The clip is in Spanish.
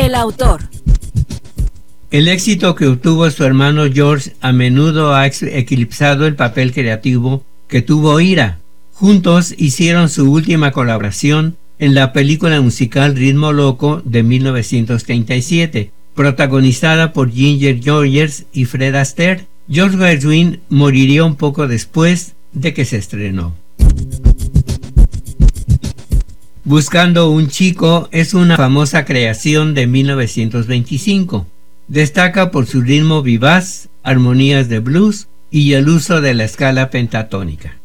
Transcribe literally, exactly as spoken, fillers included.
El autor. El éxito que obtuvo su hermano George a menudo ha eclipsado el papel creativo que tuvo Ira. Juntos hicieron su última colaboración en la película musical Ritmo Loco de mil novecientos treinta y siete, protagonizada por Ginger Rogers y Fred Astaire. George Gershwin moriría un poco después de que se estrenó. Buscando un chico es una famosa creación de mil novecientos veinticinco. Destaca por su ritmo vivaz, armonías de blues y el uso de la escala pentatónica.